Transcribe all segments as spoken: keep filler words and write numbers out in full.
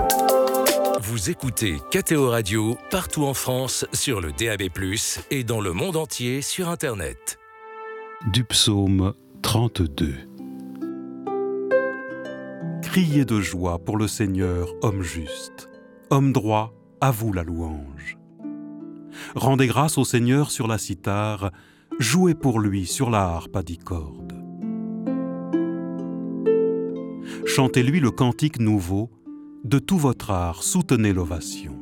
Vous écoutez K T O Radio partout en France sur le D A B plus, et dans le monde entier sur Internet. Du psaume trente-deux. Criez de joie pour le Seigneur, homme juste. Homme droit, à vous la louange. Rendez grâce au Seigneur sur la cithare, jouez pour lui sur la harpe à dix cordes. Chantez-lui le cantique nouveau, de tout votre art soutenez l'ovation.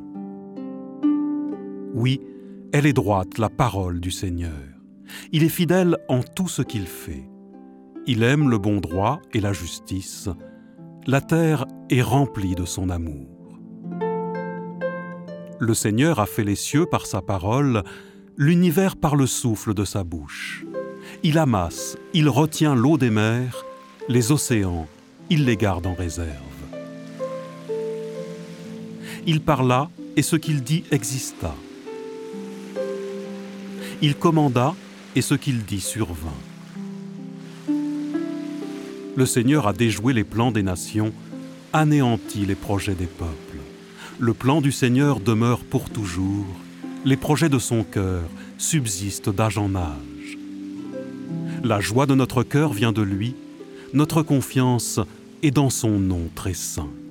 Oui, elle est droite, la parole du Seigneur. Il est fidèle en tout ce qu'il fait. Il aime le bon droit et la justice. La terre est remplie de son amour. Le Seigneur a fait les cieux par sa parole, l'univers par le souffle de sa bouche. Il amasse, il retient l'eau des mers, les océans, il les garde en réserve. Il parla, et ce qu'il dit exista. Il commanda, et ce qu'il dit survint. Le Seigneur a déjoué les plans des nations, anéanti les projets des peuples. Le plan du Seigneur demeure pour toujours, les projets de son cœur subsistent d'âge en âge. La joie de notre cœur vient de lui, notre confiance est dans son nom très saint.